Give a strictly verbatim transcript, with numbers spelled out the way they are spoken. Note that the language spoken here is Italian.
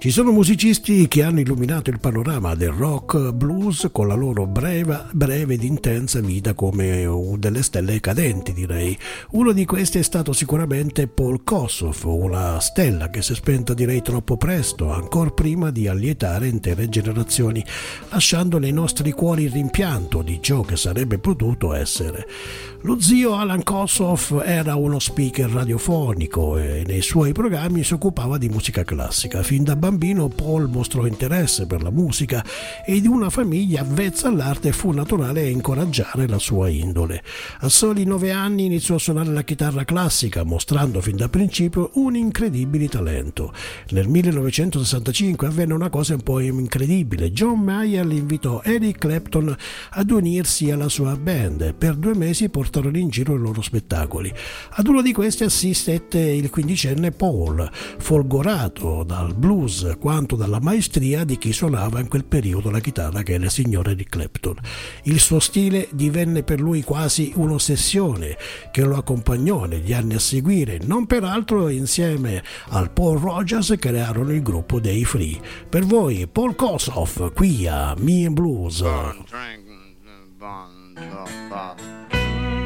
Ci sono musicisti che hanno illuminato il panorama del rock blues con la loro breve, breve ed intensa vita come delle stelle cadenti, direi. Uno di questi è stato sicuramente Paul Kossoff, una stella che si è spenta direi troppo presto, ancora prima di allietare intere generazioni, lasciando nei nostri cuori il rimpianto di ciò che sarebbe potuto essere. Lo zio Alan Kossoff era uno speaker radiofonico e nei suoi programmi si occupava di musica classica. Fin da bambino Paul mostrò interesse per la musica e di una famiglia avvezza all'arte fu naturale incoraggiare la sua indole. A soli nove anni iniziò a suonare la chitarra classica, mostrando fin da principio un incredibile talento. Nel millenovecentosessantacinque avvenne una cosa un po' incredibile. John Mayer invitò Eric Clapton ad unirsi alla sua band. Per due mesi portarono in giro i loro spettacoli. Ad uno di questi assistette il quindicenne Paul, folgorato dal blues quanto dalla maestria di chi suonava in quel periodo la chitarra, che era il signor Eric Clapton. Il suo stile divenne per lui quasi un'ossessione che lo accompagnò negli anni a seguire. Non peraltro insieme al Paul Rogers crearono il gruppo dei Free. Per voi Paul Kossoff qui a Me and Blues. Bon, drink, bon, bon, bon.